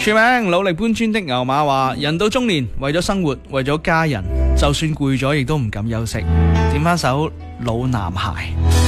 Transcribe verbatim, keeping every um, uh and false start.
署名努力搬磚的牛馬話：人到中年，為咗生活，為咗家人，就算攰咗，亦都唔敢休息。點翻首老男孩。